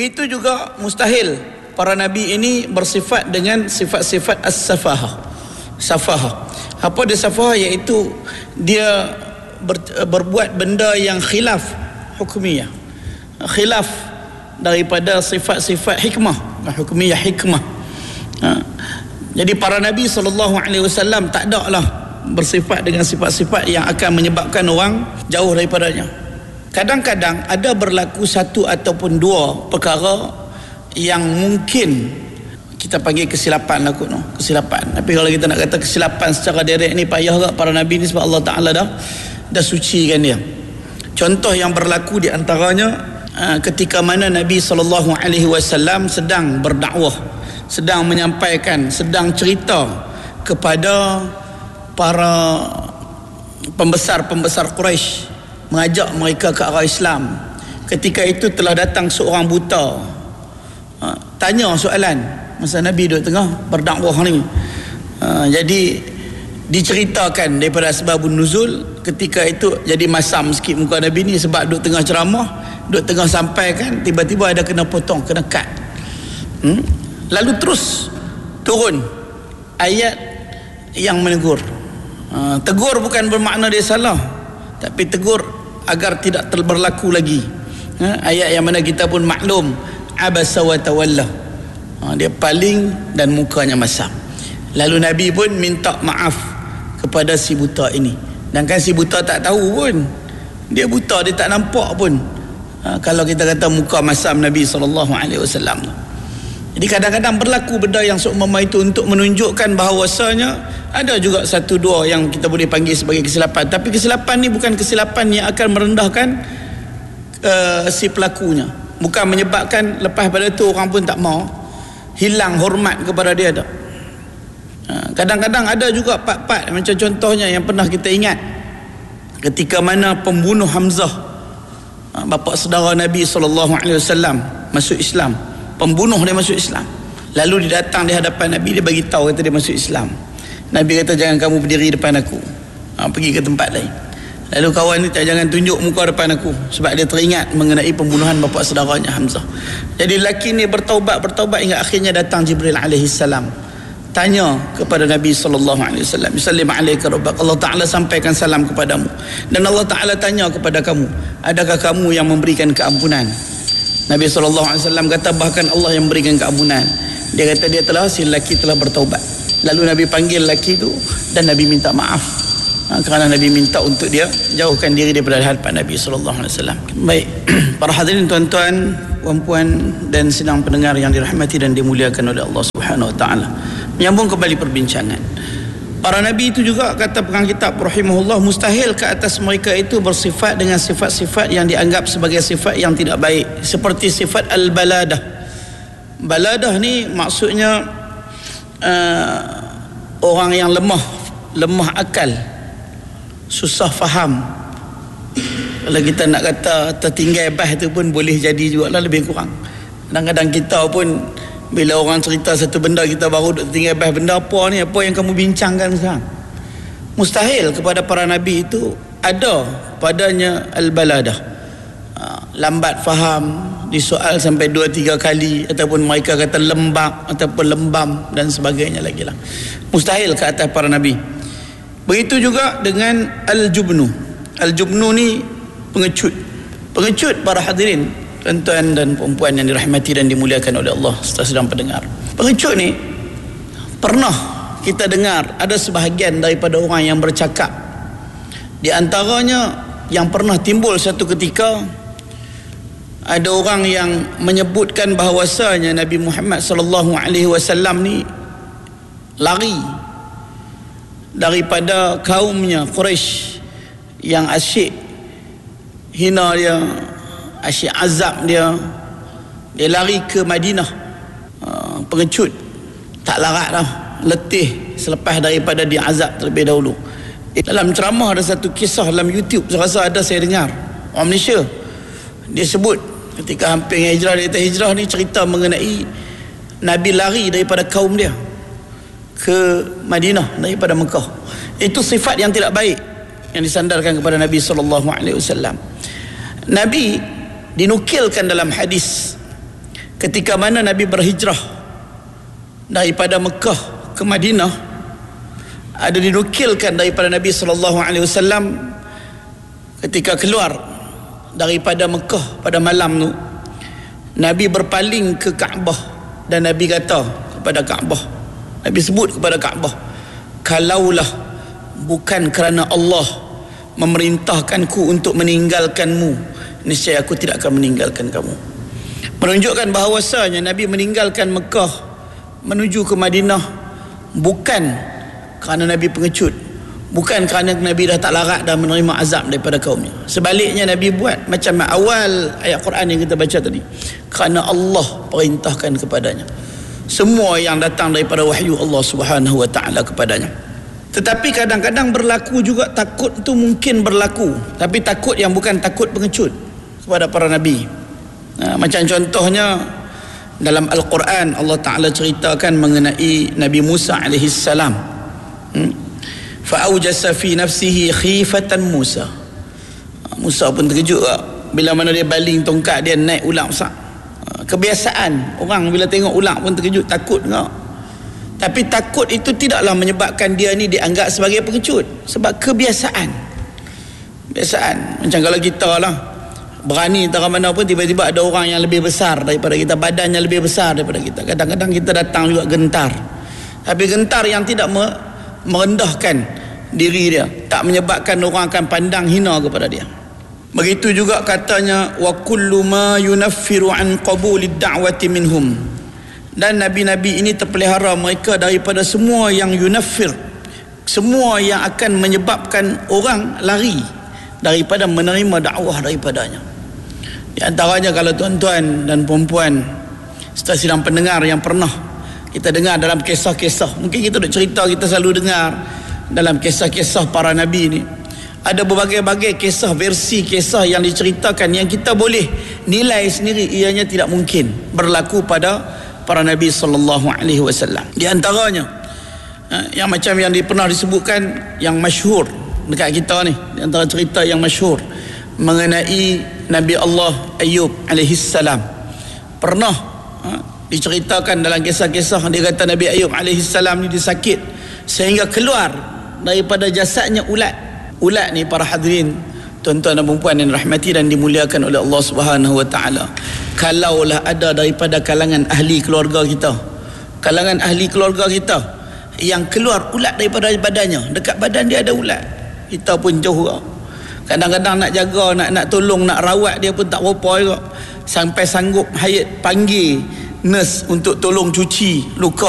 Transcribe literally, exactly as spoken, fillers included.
Begitu juga mustahil para nabi ini bersifat dengan sifat-sifat as-safahah. Safahah. Apa dia safahah? Iaitu dia ber, berbuat benda yang khilaf hukumiyah. Khilaf daripada sifat-sifat hikmah, hukumiyah hikmah. Ha. Jadi para nabi sallallahu alaihi wasallam tak ada lah bersifat dengan sifat-sifat yang akan menyebabkan orang jauh daripadanya. Kadang-kadang ada berlaku satu ataupun dua perkara yang mungkin kita panggil kesilapan lah kot, no? Kesilapan. Tapi kalau kita nak kata kesilapan secara direct ni payah tak para nabi ni, sebab Allah Ta'ala dah dah sucikan dia. Contoh yang berlaku di antaranya ketika mana Nabi sallallahu alaihi wasallam sedang berdakwah, sedang menyampaikan, sedang cerita kepada para pembesar-pembesar Quraisy, mengajak mereka ke arah Islam. Ketika itu telah datang seorang buta, ha, tanya soalan masa Nabi duduk tengah berdakwah ni. Ha, jadi diceritakan daripada sebabun nuzul. Ketika itu jadi masam sikit muka Nabi ni sebab duduk tengah ceramah, duduk tengah sampaikan, tiba-tiba ada kena potong, kena cut. Hmm? Lalu terus turun ayat yang menegur. Ha, tegur bukan bermakna dia salah, tapi tegur agar tidak berlaku lagi. Ha, ayat yang mana kita pun maklum, abasa wa tawalla. Ha, dia paling dan mukanya masam. Lalu Nabi pun minta maaf kepada si buta ini. Dan kan si buta tak tahu pun, dia buta, dia tak nampak pun. Ha, kalau kita kata muka masam Nabi sallallahu alaihi wasallam. Jadi kadang-kadang berlaku benda yang seumpama itu untuk menunjukkan bahawasanya ada juga satu dua yang kita boleh panggil sebagai kesilapan. Tapi kesilapan ni bukan kesilapan yang akan merendahkan uh, si pelakunya. Bukan menyebabkan lepas pada tu orang pun tak mau, hilang hormat kepada dia tak. Uh, kadang-kadang ada juga part-part macam contohnya yang pernah kita ingat ketika mana pembunuh Hamzah, uh, bapa saudara Nabi sallallahu alaihi wasallam, masuk Islam. Pembunuh dia masuk Islam. Lalu dia datang di hadapan Nabi, dia bagi tahu kata dia masuk Islam. Nabi kata jangan kamu berdiri depan aku, ha, pergi ke tempat lain. Lalu kawan ni tak, jangan tunjuk muka depan aku, sebab dia teringat mengenai pembunuhan bapa saudaranya Hamzah. Jadi lelaki ni bertaubat bertaubat hingga akhirnya datang Jibril alaihi salam, tanya kepada Nabi sallallahu alaihi wasallam, "Sallim alaika rabbak." Allah Taala sampaikan salam kepadamu. Dan Allah Taala tanya kepada kamu, adakah kamu yang memberikan keampunan? Nabi sallallahu alaihi wasallam kata bahkan Allah yang memberikan keampunan. Dia kata dia telah, si lelaki telah bertaubat. Lalu Nabi panggil lelaki itu dan Nabi minta maaf, ha, kerana Nabi minta untuk dia jauhkan diri daripada hadapan Nabi sallallahu alaihi wasallam. Baik, para hadirin tuan-tuan, puan-puan dan sedang pendengar yang dirahmati dan dimuliakan oleh Allah Subhanahu wa taala. Menyambung kembali perbincangan. Para nabi itu juga kata pengarang kitab rahimahullah, mustahil ke atas mereka itu bersifat dengan sifat-sifat yang dianggap sebagai sifat yang tidak baik, seperti sifat al-baladah. Baladah ni maksudnya uh, orang yang lemah, lemah akal, susah faham. Kalau kita nak kata tertinggal bah tu pun boleh jadi juga lah, lebih kurang. Kadang-kadang kita pun bila orang cerita satu benda, kita baru duk tinggal bahas benda apa ni, apa yang kamu bincangkan sekarang. Mustahil kepada para nabi itu ada padanya al-baladah, lambat faham, disoal sampai dua tiga kali, ataupun mereka kata lembab ataupun lembam dan sebagainya lagi lah. Mustahil ke atas para nabi. Begitu juga dengan al-jubnu. Al-jubnu ni pengecut. Pengecut para hadirin, tuan-tuan dan perempuan yang dirahmati dan dimuliakan oleh Allah serta sedang pendengar. Pengecut ni pernah kita dengar ada sebahagian daripada orang yang bercakap. Di antaranya yang pernah timbul satu ketika, ada orang yang menyebutkan bahawasanya Nabi Muhammad sallallahu alaihi wasallam ni lari daripada kaumnya Quraisy yang asyik hina dia, asyik azab dia. Dia lari ke Madinah. uh, pengecut, tak larat dah, letih selepas daripada dia azab terlebih dahulu. Dalam ceramah ada satu kisah dalam YouTube, saya rasa ada saya dengar, orang Malaysia, dia sebut ketika hampir hijrah, dia kata hijrah ni cerita mengenai Nabi lari daripada kaum dia ke Madinah daripada Mekah. Itu sifat yang tidak baik yang disandarkan kepada Nabi sallallahu alaihi wasallam. Nabi dinukilkan dalam hadis ketika mana Nabi berhijrah daripada Mekah ke Madinah, ada dinukilkan daripada Nabi sallallahu alaihi wasallam ketika keluar daripada Mekah pada malam tu, Nabi berpaling ke Kaabah dan Nabi kata kepada Kaabah, Nabi sebut kepada Kaabah, kalaulah bukan kerana Allah memerintahkanku untuk meninggalkanmu, niscaya aku tidak akan meninggalkan kamu. Menunjukkan bahawasanya Nabi meninggalkan Mekah menuju ke Madinah bukan kerana Nabi pengecut, bukan kerana Nabi dah tak larat dan menerima azab daripada kaumnya. Sebaliknya Nabi buat macam awal ayat Quran yang kita baca tadi, kerana Allah perintahkan kepadanya. Semua yang datang daripada wahyu Allah Subhanahu wa taala kepadanya. Tetapi kadang-kadang berlaku juga takut tu mungkin berlaku, tapi takut yang bukan takut pengecut kepada para nabi. Nah, macam contohnya dalam Al-Quran Allah Ta'ala ceritakan mengenai Nabi Musa alaihi salam. Hmm? Fa'aujasa fi nafsihi khifatan Musa. Musa pun terkejut tak? Bila mana dia baling tongkat dia naik ular besar. Kebiasaan orang bila tengok ular pun terkejut, takut tak? Tapi takut itu tidaklah menyebabkan dia ni dianggap sebagai pengecut, sebab kebiasaan. Kebiasaan. Macam kalau kita lah berani entah mana pun, tiba-tiba ada orang yang lebih besar daripada kita, badannya lebih besar daripada kita, kadang-kadang kita datang juga gentar. Tapi gentar yang tidak merendahkan diri dia, tak menyebabkan orang akan pandang hina kepada dia. Begitu juga katanya wa kullu ma yunaffiru an qabulid da'wati minhum. Dan nabi-nabi ini terpelihara mereka daripada semua yang yunaffir, semua yang akan menyebabkan orang lari daripada menerima dakwah daripadanya. Di antaranya kalau tuan-tuan dan puan-puan serta sidang pendengar yang pernah kita dengar dalam kisah-kisah, mungkin kita duk cerita, kita selalu dengar dalam kisah-kisah para nabi ni, ada berbagai-bagai kisah, versi kisah yang diceritakan yang kita boleh nilai sendiri ianya tidak mungkin berlaku pada para nabi sallallahu alaihi wasallam. Di antaranya yang macam yang pernah disebutkan yang masyhur dekat kita ni, di antara cerita yang masyhur mengenai Nabi Allah Ayub alaihi salam. Pernah ha, diceritakan dalam kisah-kisah, dia kata Nabi Ayub alaihi salam ni disakit sehingga keluar daripada jasadnya ulat. Ulat ni para hadirin, tuan-tuan dan puan yang rahmati dan dimuliakan oleh Allah Subhanahu wa taala, kalaulah ada daripada kalangan ahli keluarga kita, kalangan ahli keluarga kita yang keluar ulat daripada badannya, dekat badan dia ada ulat, kita pun jauh lah. Kadang-kadang nak jaga, nak nak tolong, nak rawat dia pun tak berapa juga, sampai sanggup hayat panggil nurse untuk tolong cuci luka